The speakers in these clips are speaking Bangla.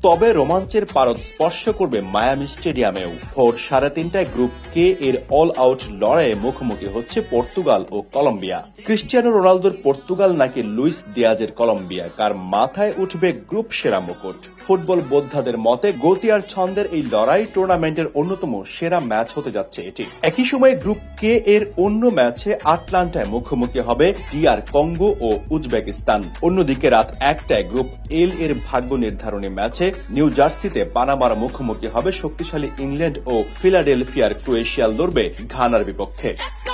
তবে রোমাঞ্চের পারদ স্পর্শ করবে মায়ামি স্টেডিয়ামেও। ভোর 3:30টায় গ্রুপ কে এর অল আউট লড়াইয়ে মুখোমুখি হচ্ছে পর্তুগাল ও কলম্বিয়া। ক্রিস্টিয়ানো রোনালদোর পর্তুগাল নাকি লুইস দিয়াজের কলম্বিয়া, কার মাথায় উঠবে গ্রুপ সেরা মুকুট। ফুটবল বোদ্ধাদের মতে গতি আর ছন্দের এই লড়াই টুর্নামেন্টের অন্যতম সেরা ম্যাচ হতে যাচ্ছে এটি। একই সময়ে গ্রুপ কে এর অন্য ম্যাচে আটলান্টায় মুখোমুখি হবে DR কঙ্গো ও উজবেকিস্তান। অন্যদিকে রাত 1টায় গ্রুপ এল এর ভাগ্য নির্ধারণী ম্যাচে নিউ জার্সিতে পানামার মুখোমুখি হবে শক্তিশালী ইংল্যান্ড ও ফিলাডেলফিয়ার ক্রোয়েশিয়া লড়বে ঘানার বিপক্ষে।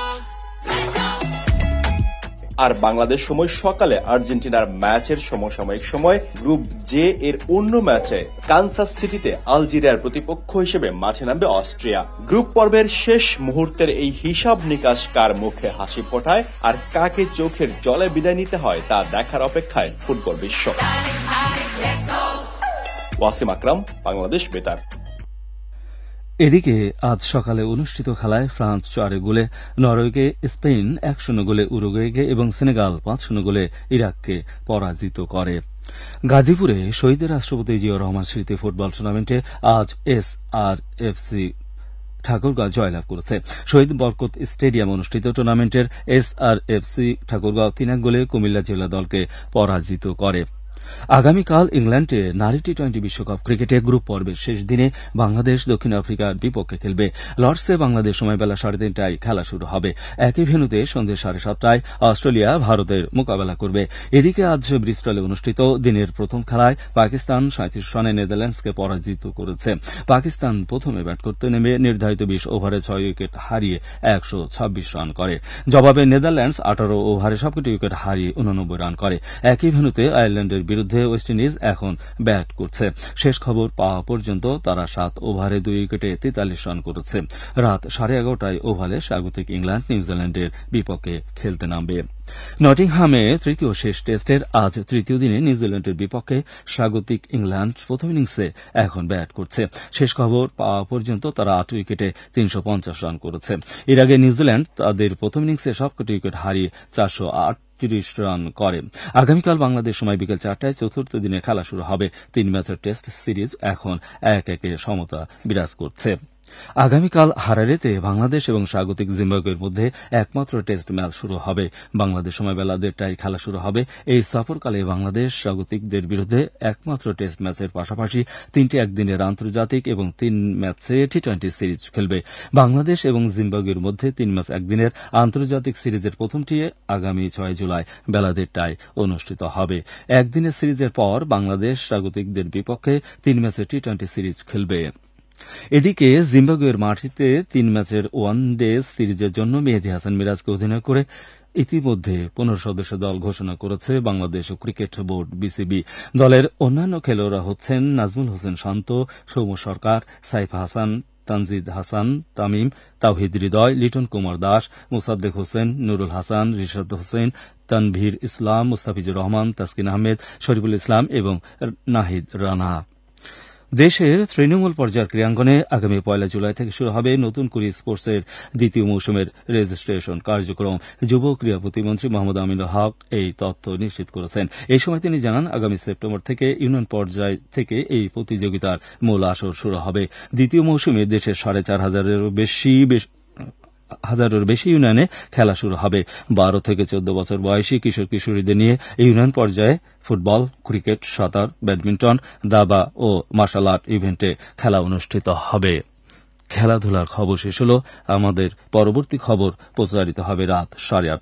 আর বাংলাদেশ সময় সকালে আর্জেন্টিনার ম্যাচের সমসাময়িক সময় গ্রুপ জে এর অন্য ম্যাচে কানসাস সিটিতে আলজেরিয়ার প্রতিপক্ষ হিসেবে মাঠে নামবে অস্ট্রিয়া। গ্রুপ পর্বের শেষ মুহূর্তের এই হিসাব নিকাশ কার মুখে হাসি ফোটায় আর কাকে চোখের জলে বিদায় নিতে হয় তা দেখার অপেক্ষায় ফুটবল বিশ্ব। ওয়াসিম আকরাম, বাংলাদেশ বেতার। এদিকে আজ সকালে অনুষ্ঠিত খেলায় ফ্রান্স 4 গোলে নরওয়েকে, স্পেন 1-0 গোলে উরুগুয়েকে এবং সেনেগাল 5-0 গোলে ইরাককে পরাজিত করে। গাজীপুরে শহীদ রাষ্ট্রপতি জিয়াউর রহমান স্মৃতি ফুটবল টুর্নামেন্টে আজ SRFC ঠাকুরগাঁও জয়লাভ করেছে। শহীদ বরকত স্টেডিয়ামে অনুষ্ঠিত টুর্নামেন্টের SRFC ঠাকুরগাঁও 3-1 গোলে কুমিল্লা জেলা দলকে পরাজিত করে। আগামীকাল ইংল্যান্ডে নারী টি-20 বিশ্বকাপ ক্রিকেটে গ্রুপ পর্বের শেষ দিনে বাংলাদেশ দক্ষিণ আফ্রিকার বিপক্ষে খেলবে। লর্ডসে বাংলাদেশ সময় বেলা 3:30টায় খেলা শুরু হবে। একই ভেন্যুতে সন্ধ্যে 7:30টায় অস্ট্রেলিয়া ভারতের মোকাবেলা করবে। এদিকে আজ ব্রিস্টলে অনুষ্ঠিত দিনের প্রথম খেলায় পাকিস্তান 37 রানে নেদারল্যান্ডসকে পরাজিত করেছে। পাকিস্তান প্রথমে ব্যাট করতে নেমে নির্ধারিত 20 ওভারে 6 উইকেট হারিয়ে 126 রান করে। জবাবে নেদারল্যান্ডস 18 ওভারে সবকটি উইকেট হারিয়ে 89 রান করে। একই ভেন্যুতে আয়ারল্যান্ডের বিরুদ্ধে ওয়েস্ট ইন্ডিজ এখন ব্যাট করছে। শেষ খবর পাওয়া পর্যন্ত তারা 7 ওভারে 2 উইকেটে 43 রান করেছে। রাত 11:30টায় ওভালে স্বাগতিক ইংল্যান্ড নিউজিল্যান্ডের বিপক্ষে খেলতে নামবে। নটিংহামে তৃতীয় শেষ টেস্টের আজ তৃতীয় দিনে নিউজিল্যান্ডের বিপক্ষে স্বাগতিক ইংল্যান্ড প্রথম ইনিংসে এখন ব্যাট করছে। শেষ খবর পাওয়া পর্যন্ত তারা 8 উইকেটে 350 রান করেছে। এর আগে নিউজিল্যান্ড তাদের প্রথম ইনিংসে সবকটি উইকেট হারিয়ে 438 রান করে। আগামীকাল বাংলাদেশ সময় বিকেল 4টায় চতুর্থ দিনে খেলা শুরু হবে। 3 ম্যাচের টেস্ট সিরিজ এখন 1-1 সমতা বিরাজ করছে। আগামীকাল হারারেতে বাংলাদেশ এবং স্বাগতিক জিম্বাবুয়ের মধ্যে একমাত্র টেস্ট ম্যাচ শুরু হবে। বাংলাদেশ সময় বেলা 1:30টায় খেলা শুরু হবে। এই সফরকালে বাংলাদেশ স্বাগতিকদের বিরুদ্ধে একমাত্র টেস্ট ম্যাচের পাশাপাশি 3টি একদিনের আন্তর্জাতিক এবং 3 ম্যাচে টি-20 সিরিজ খেলবে। বাংলাদেশ এবং জিম্বাবুয়ের মধ্যে 3 ম্যাচ একদিনের আন্তর্জাতিক সিরিজের প্রথমটি আগামী 6 জুলাই বেলা 1:30টায় অনুষ্ঠিত হবে। একদিনের সিরিজের পর বাংলাদেশ স্বাগতিকদের বিপক্ষে 3 ম্যাচের টি-20 সিরিজ খেলবে। এদিকে জিম্বাবুয়ের মাটিতে 3 ম্যাচের ওয়ানডে সিরিজের জন্য মেহেদী হাসান মিরাজকে অধিনায়ক করে ইতিমধ্যে 15 সদস্যের দল ঘোষণা করেছে বাংলাদেশ ক্রিকেট বোর্ড BCB। দলের অন্যান্য খেলোয়াড়রা হচ্ছেন নাজমুল হোসেন শান্ত, সৌম্য সরকার, সাইফ হাসান, তানজিদ হাসান তামিম, তাওহিদ হৃদয়, লিটন কুমার দাস, মোসাদ্দেক হোসেন, নুরুল হাসান, রিশাদ হোসেন, তানভীর ইসলাম, মুস্তাফিজুর রহমান, তাসকিন আহমেদ, শরীফুল ইসলাম এবং নাহিদ রানা। দেশের তৃণমূল পর্যায়ের ক্রীড়াঙ্গনে আগামী 1 জুলাই থেকে শুরু হবে নতুন কুড়ি স্পোর্টসের দ্বিতীয় মৌসুমের রেজিস্ট্রেশন কার্যক্রম। যুব ক্রীড়া প্রতিমন্ত্রী মোহাম্মদ আমিনুল হক এই তথ্য নিশ্চিত করেছেন। এই সময় তিনি জানান, আগামী সেপ্টেম্বর থেকে ইউনিয়ন পর্যায় থেকে এই প্রতিযোগিতার মূল আসর শুরু হবে। দ্বিতীয় মৌসুমে দেশের 4,500-এরও বেশি ইউনিয়নে খেলা শুরু হবে। 12 থেকে 14 বছর বয়সী কিশোর কিশোরীদের নিয়ে ইউনিয়ন পর্যায়ে ফুটবল, ক্রিকেট, সাঁতার, ব্যাডমিন্টন, দাবা ও মার্শাল আর্ট ইভেন্টে খেলা অনুষ্ঠিত হবে। খেলাধুলার খবর শেষ হল। আমাদের পরবর্তী খবর প্রচারিত হবে রাত 8:30।